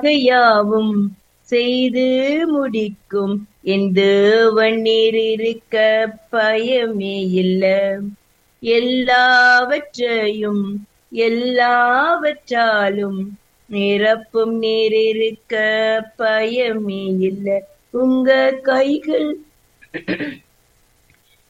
யாவும் செய்து முடிக்கும் என் தேவன் நீர் இருக்க பயமே இல்ல. எல்லாவற்றையும் எல்லாவற்றாலும் நிரப்பும் நீர் இருக்க பயமே இல்ல. உங்க கைகள்